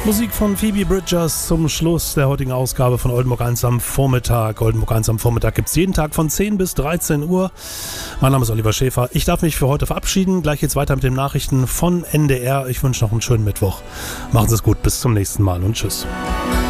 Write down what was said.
Musik von Phoebe Bridgers zum Schluss der heutigen Ausgabe von Oldenburg 1 am Vormittag. Oldenburg 1 am Vormittag gibt es jeden Tag von 10 bis 13 Uhr. Mein Name ist Oliver Schäfer. Ich darf mich für heute verabschieden. Gleich geht's weiter mit den Nachrichten von NDR. Ich wünsche noch einen schönen Mittwoch. Machen Sie es gut. Bis zum nächsten Mal und tschüss.